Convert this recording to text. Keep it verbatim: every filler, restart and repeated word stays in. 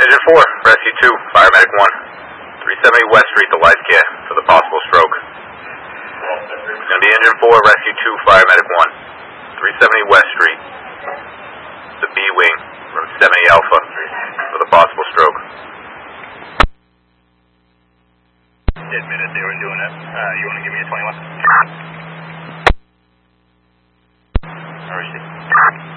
Engine four, Rescue two, Fire Medic one. three seventy West Street to life care for the possible stroke. It's going to be Engine four, Rescue two, Fire Medic one. three seventy West Street, the B Wing, Route seventy Alpha, for the possible stroke. Admitted they were doing it. Uh, you want to give me a twenty-one? Where is she?